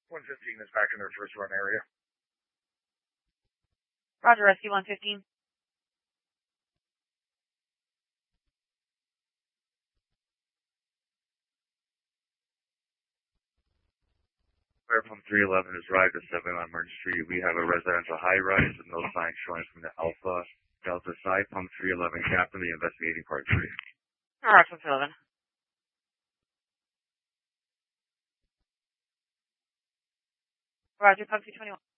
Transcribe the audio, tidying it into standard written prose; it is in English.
115 is back in their first run area. Roger, Rescue 115. Fire Pump 311 has arrived at 7 on Merton Street. We have a residential high-rise with no signs showing from the Alpha Delta side. Pump 311, Captain, the investigating part 3. Alright, Pump 311. Roger, Pump 221.